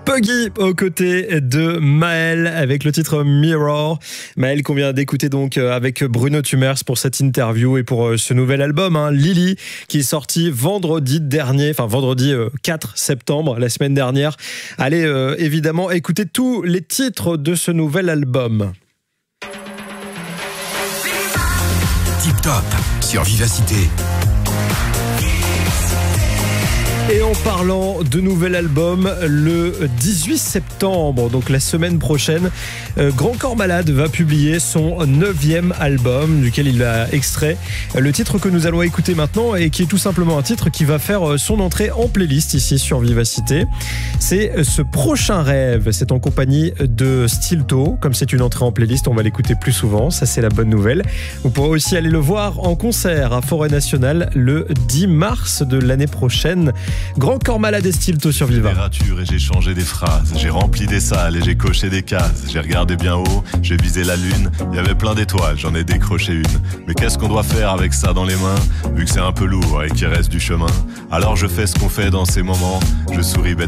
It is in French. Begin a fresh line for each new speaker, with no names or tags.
Puggy aux côtés de Maël avec le titre Mirror. Maël qu'on vient d'écouter donc avec Bruno Tumers pour cette interview et pour ce nouvel album, Lily, qui est sorti vendredi 4 septembre, la semaine dernière. Allez évidemment écouter tous les titres de ce nouvel album.
Tip Top sur Vivacité.
Et en parlant de nouvel album, le 18 septembre, donc la semaine prochaine, Grand Corps Malade va publier son 9e album, duquel il a extrait le titre que nous allons écouter maintenant et qui est tout simplement un titre qui va faire son entrée en playlist ici sur Vivacité. C'est Ce Prochain Rêve. C'est en compagnie de Stilto. Comme c'est une entrée en playlist, on va l'écouter plus souvent. Ça, c'est la bonne nouvelle. Vous pourrez aussi aller le voir en concert à Forêt Nationale le 10 mars de l'année prochaine. Grand Corps Malade et Stilto sur Viva.
Et j'ai changé des phrases, j'ai rempli des salles et j'ai coché des cases. J'ai regardé bien haut, j'ai visé la lune. Il y avait plein d'étoiles, j'en ai décroché une. Mais qu'est-ce qu'on doit faire avec ça dans les mains, vu que c'est un peu lourd et qu'il reste du chemin? Alors je fais ce qu'on fait dans ces moments, je souris bête.